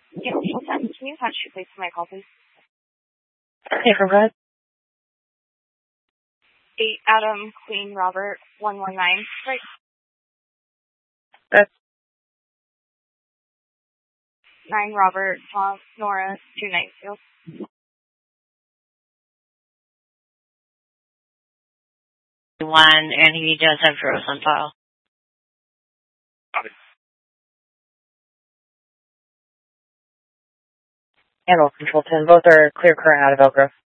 Yeah, can you attach your place to my call, please? Okay, for what? 8 Adam Queen Robert 119. Right. That's 9 Robert Tom Nora 290. One, and he does have gross on file. Animal Control 10. Both are clear current out of Elk Grove.